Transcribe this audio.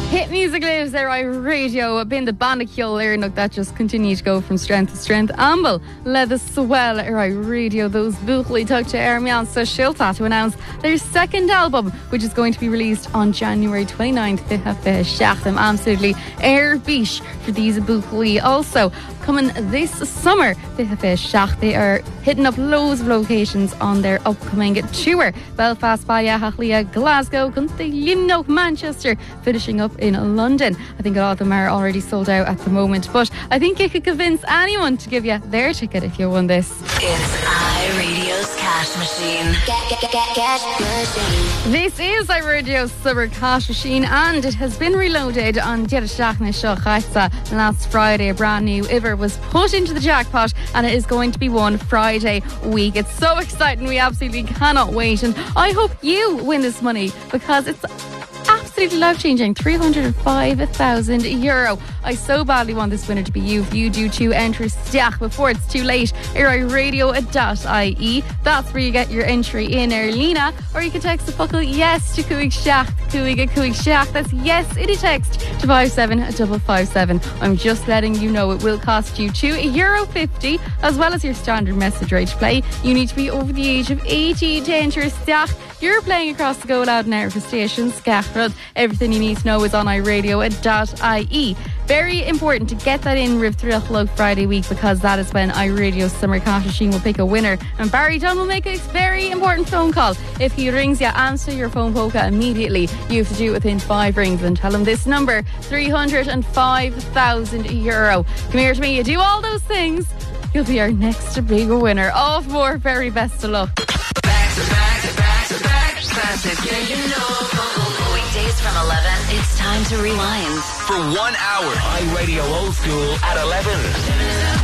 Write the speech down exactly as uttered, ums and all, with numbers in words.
Hit music lives there, I radio. Bin the bandiciol there, look, that just continue to go from strength to strength. Amble, let the swell er I radio those buchly tuck to Ermian so Shilta to announce their second album, which is going to be released on January twenty-ninth. They have uh, shaft them absolutely air beach for these buchly. Also coming this summer, they have uh, shaft. They are hitting up loads of locations on their upcoming tour. Belfast, Baya, Hachlia, Glasgow, Gunthilino, Manchester, finishing up in London. I think a lot of them are already sold out at the moment, but I think you could convince anyone to give you their ticket if you won this. It's iRadio's Cash Machine. Get, get, get, cash machine. This is iRadio's Summer Cash Machine, and it has been reloaded on Dietrich last Friday. A brand new Iver was put into the jackpot, and it is going to be won Friday week. It's so exciting. We absolutely cannot wait, and I hope you win this money because it's absolutely life-changing. three hundred five thousand euro. I so badly want this winner to be you. If you do too, enter Stiach before it's too late. radio dot I E. That's where you get your entry in, Erlina. Or you can text the puckle yes to Kuig Shacht. Kuig Kuig Shacht. That's yes in a text to five seven five five seven. I'm just letting you know it will cost you two euro fifty, as well as your standard message rate to play. You need to be over the age of eighteen to enter Stiach. You're playing across the Go Loud and Erica station, Scathrod. Everything you need to know is on i radio dot I E. Very important to get that in Riv Thrillchlo Friday week, because that is when iRadio's Summer Cash Machine will pick a winner. And Barry Dunn will make a very important phone call. If he rings you, answer your phone polka immediately. You have to do it within five rings and tell him this number, three hundred five thousand euro. Come here to me, you do all those things, you'll be our next big winner. Off more, very best of luck. Back to back to back to back classic. Yeah, you know. Weekdays from eleven, it's time to rewind. For one hour, iRadio Old School at eleven.